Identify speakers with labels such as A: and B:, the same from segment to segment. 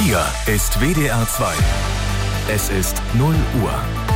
A: Hier ist WDR 2. Es ist 0 Uhr.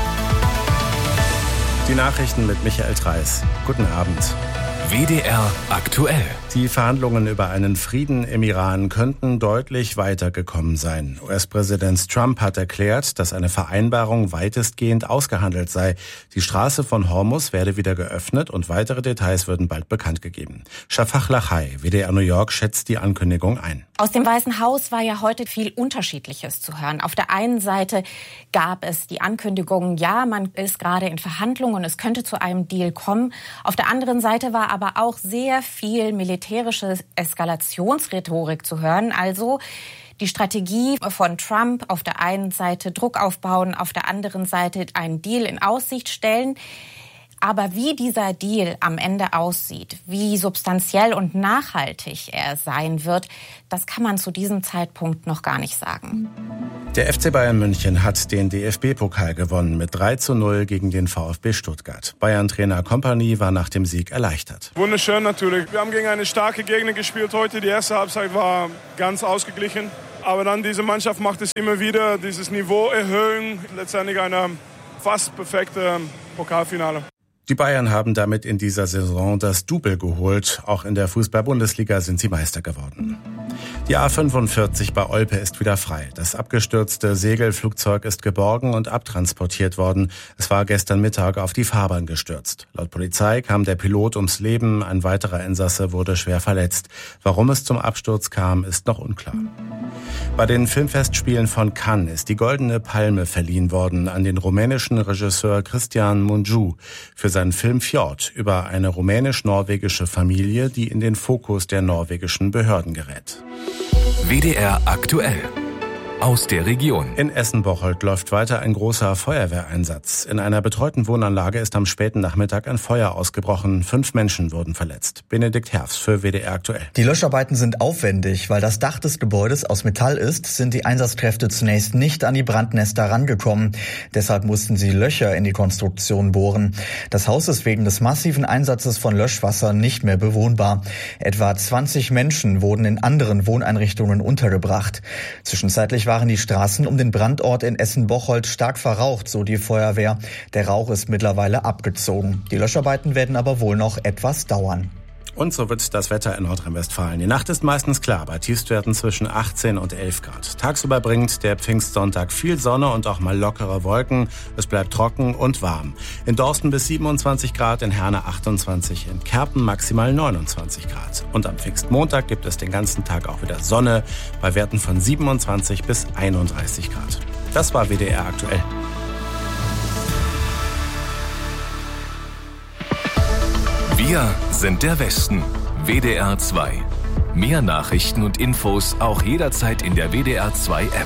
B: Die Nachrichten mit Michael Treis. Guten Abend.
A: WDR aktuell.
B: Die Verhandlungen über einen Frieden im Iran könnten deutlich weitergekommen sein. US-Präsident Trump hat erklärt, dass eine Vereinbarung weitestgehend ausgehandelt sei. Die Straße von Hormuz werde wieder geöffnet und weitere Details würden bald bekannt gegeben. Shafak Lachai, WDR New York, schätzt die Ankündigung ein.
C: Aus dem Weißen Haus war ja heute viel Unterschiedliches zu hören. Auf der einen Seite gab es die Ankündigung, ja, man ist gerade in Verhandlungen und es könnte zu einem Deal kommen. Auf der anderen Seite war aber auch sehr viel militärische Eskalationsrhetorik zu hören. Also die Strategie von Trump, auf der einen Seite Druck aufbauen, auf der anderen Seite einen Deal in Aussicht stellen. Aber wie dieser Deal am Ende aussieht, wie substanziell und nachhaltig er sein wird, das kann man zu diesem Zeitpunkt noch gar nicht sagen.
B: Der FC Bayern München hat den DFB-Pokal gewonnen mit 3:0 gegen den VfB Stuttgart. Bayern-Trainer Kompany war nach dem Sieg erleichtert.
D: Wunderschön natürlich. Wir haben gegen eine starke Gegner gespielt heute. Die erste Halbzeit war ganz ausgeglichen. Aber dann diese Mannschaft macht es immer wieder, dieses Niveau erhöhen. Letztendlich ein fast perfektes Pokalfinale.
B: Die Bayern haben damit in dieser Saison das Double geholt. Auch in der Fußball-Bundesliga sind sie Meister geworden. Die A45 bei Olpe ist wieder frei. Das abgestürzte Segelflugzeug ist geborgen und abtransportiert worden. Es war gestern Mittag auf die Fahrbahn gestürzt. Laut Polizei kam der Pilot ums Leben. Ein weiterer Insasse wurde schwer verletzt. Warum es zum Absturz kam, ist noch unklar. Bei den Filmfestspielen von Cannes ist die Goldene Palme verliehen worden an den rumänischen Regisseur Cristian Mungiu für seinen Film Fjord über eine rumänisch-norwegische Familie, die in den Fokus der norwegischen Behörden gerät.
A: WDR aktuell. Aus der Region.
B: In Essen-Bocholt läuft weiter ein großer Feuerwehreinsatz. In einer betreuten Wohnanlage ist am späten Nachmittag ein Feuer ausgebrochen. 5 Menschen wurden verletzt. Benedikt Herfs für WDR aktuell.
E: Die Löscharbeiten sind aufwendig. Weil das Dach des Gebäudes aus Metall ist, sind die Einsatzkräfte zunächst nicht an die Brandnester rangekommen. Deshalb mussten sie Löcher in die Konstruktion bohren. Das Haus ist wegen des massiven Einsatzes von Löschwasser nicht mehr bewohnbar. Etwa 20 Menschen wurden in anderen Wohneinrichtungen untergebracht. Zwischenzeitlich waren die Straßen um den Brandort in Essen-Bocholt stark verraucht, so die Feuerwehr. Der Rauch ist mittlerweile abgezogen. Die Löscharbeiten werden aber wohl noch etwas dauern.
B: Und so wird das Wetter in Nordrhein-Westfalen. Die Nacht ist meistens klar, bei Tiefstwerten zwischen 18 und 11 Grad. Tagsüber bringt der Pfingstsonntag viel Sonne und auch mal lockere Wolken. Es bleibt trocken und warm. In Dorsten bis 27 Grad, in Herne 28, in Kerpen maximal 29 Grad. Und am Pfingstmontag gibt es den ganzen Tag auch wieder Sonne bei Werten von 27 bis 31 Grad. Das war WDR aktuell.
A: Wir sind der Westen. WDR 2. Mehr Nachrichten und Infos auch jederzeit in der WDR 2 App.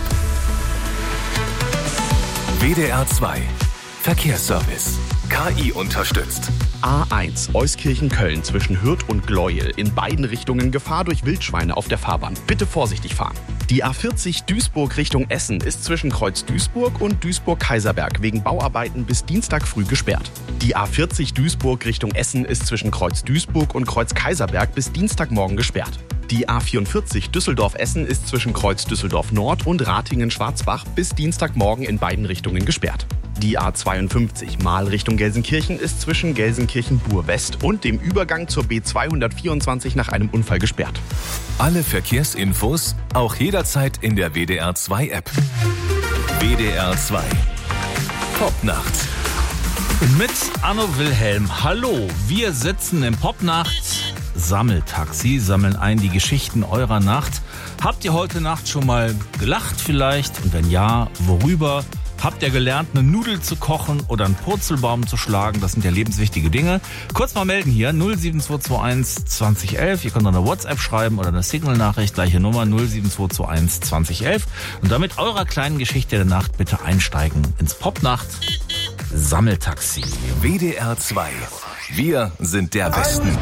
A: WDR 2. Verkehrsservice. KI unterstützt.
F: A1 Euskirchen-Köln zwischen Hürth und Gleuel. In beiden Richtungen Gefahr durch Wildschweine auf der Fahrbahn. Bitte vorsichtig fahren. Die A40 Duisburg Richtung Essen ist zwischen Kreuz Duisburg und Duisburg-Kaiserberg wegen Bauarbeiten bis Dienstag früh gesperrt. Die A40 Duisburg Richtung Essen ist zwischen Kreuz Duisburg und Kreuz Kaiserberg bis Dienstagmorgen gesperrt. Die A44 Düsseldorf-Essen ist zwischen Kreuz Düsseldorf Nord und Ratingen-Schwarzbach bis Dienstagmorgen in beiden Richtungen gesperrt. Die A52 Mahl Richtung Gelsenkirchen ist zwischen Gelsenkirchen-Bur-West und dem Übergang zur B224 nach einem Unfall gesperrt.
A: Alle Verkehrsinfos auch jederzeit in der WDR 2 App. WDR 2. Popnacht.
G: Mit Anno Wilhelm. Hallo, wir sitzen im Popnacht Sammeltaxi, sammeln ein die Geschichten eurer Nacht. Habt ihr heute Nacht schon mal gelacht vielleicht? Und wenn ja, worüber? Habt ihr gelernt, eine Nudel zu kochen oder einen Purzelbaum zu schlagen? Das sind ja lebenswichtige Dinge. Kurz mal melden hier, 07221 2011. Ihr könnt eine WhatsApp schreiben oder eine Signal-Nachricht, gleiche Nummer 07221 2011. Und damit eurer kleinen Geschichte der Nacht bitte einsteigen ins Popnacht Sammeltaxi.
A: WDR 2. Wir sind der Westen.